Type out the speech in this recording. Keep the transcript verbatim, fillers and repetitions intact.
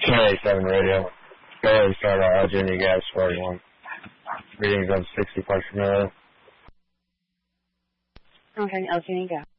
K eighty-seven radio. Go ahead and start uh, L G N E gas forty-one. Readings of sixty parts per million. Okay, L G N E gas.